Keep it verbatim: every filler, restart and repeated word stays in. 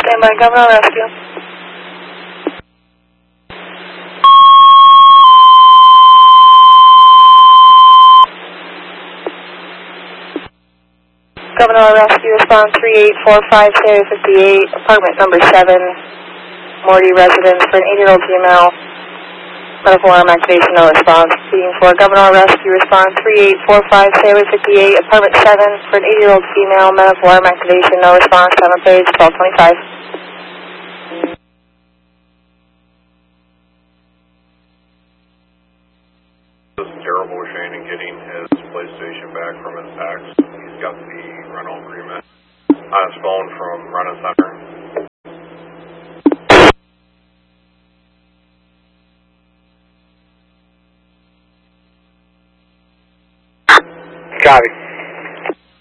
stand by, Governor Rescue. Governor Rescue, respond three eight four five, Area fifty-eight, apartment number seven, Morty residence, for an eight-year-old female. Medical arm activation, no response. Speeding for Governor Rescue, respond three eight four five, Area fifty-eight, apartment seven, for an eight-year-old female. Medical arm activation, no response. Time of page twelve twenty-five. This is terrible Shannon getting his PlayStation back from his ex. He's got the rental agreement on his phone from Rent-A-Center. Copy.